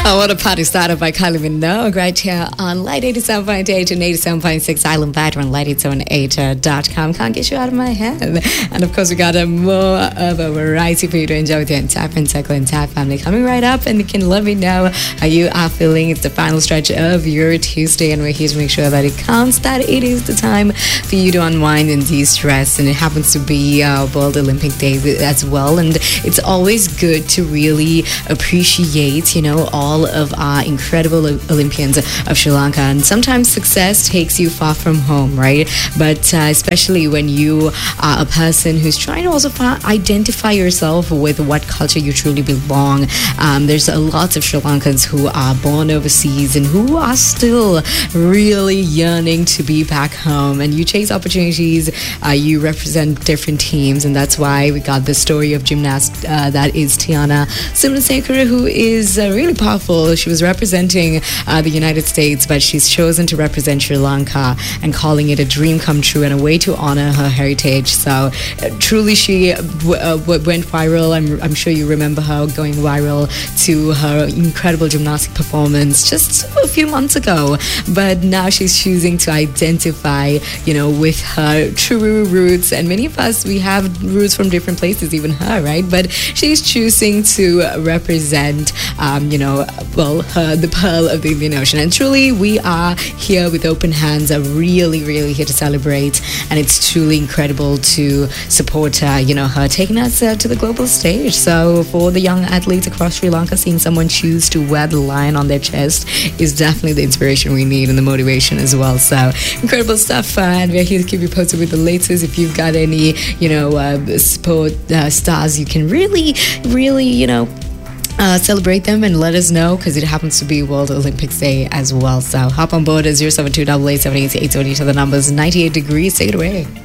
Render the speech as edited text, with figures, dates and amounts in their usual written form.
I want a party started by Kylie Minogue right here on Light 87.8 and 87.6 Island Vider on light878.com. Can't get you out of my head. And of course, we got a more of a variety for you to enjoy with your entire friend circle, entire family coming right up. And you can let me know how you are feeling. It's the final stretch of your Tuesday, and we're here to make sure that it counts, that it is the time for you to unwind and de-stress. And it happens to be World Olympic Day as well. And it's always good to really appreciate, all of our incredible Olympians of Sri Lanka. And sometimes success takes you far from home, right? But especially when you are a person who's trying to also identify yourself with what culture you truly belong. There's a lot of Sri Lankans who are born overseas and who are still really yearning to be back home. And you chase opportunities, you represent different teams, and that's why we got the story of gymnast that is Tiana Simnasekara, who is really powerful. She was representing the United States, but she's chosen to represent Sri Lanka and calling it a dream come true and a way to honor her heritage. So truly she went viral. I'm sure you remember her going viral to her incredible gymnastic performance just a few months ago. But now she's choosing to identify, with her true roots. And many of us, we have roots from different places, even her, right? But she's choosing to represent, the pearl of the Indian Ocean. And truly, we are here with open hands, are really, really here to celebrate. And it's truly incredible to support her taking us to the global stage. So for the young athletes across Sri Lanka, seeing someone choose to wear the lion on their chest is definitely the inspiration we need and the motivation as well. So incredible stuff. And we're here to keep you posted with the latest. If you've got any, sport stars, you can really, celebrate them and let us know, because it happens to be World Olympics Day as well. So hop on board at 072 888 878 to the numbers. 98 degrees. Take it away.